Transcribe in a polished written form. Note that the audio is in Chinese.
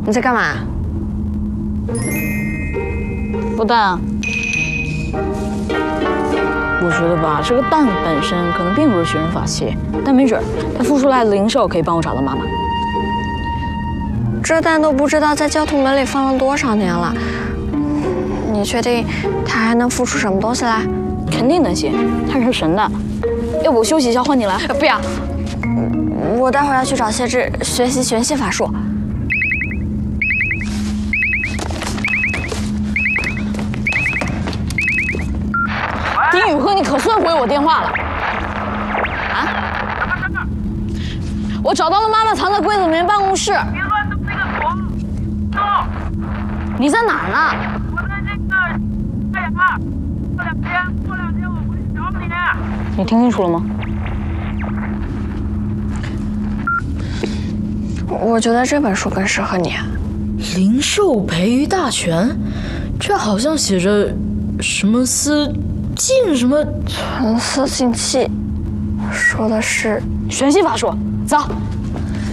你在干嘛？ 孵蛋啊。我觉得吧，这个蛋本身可能并不是学人法器，但没准它孵出来的灵兽可以帮我找到妈妈。 这蛋都不知道在焦土门里放了多少年了，你确定它还能孵出什么东西来？ 肯定能行，它是神的。要不我休息一下，换你来？ 不要，我待会儿要去找谢志学习玄系法术。 丁宇和，你可算回我电话了。啊？我找到了妈妈藏在柜子里面办公室。 别乱动那个锁，走。 你在哪儿呢？ 我在这个太阳啊，过两天我回去找你。 你听清楚了吗？ 我觉得这本书更适合你。 灵兽培育大全，这好像写着什么思静什么纯丝净气，说的是玄系法术。走，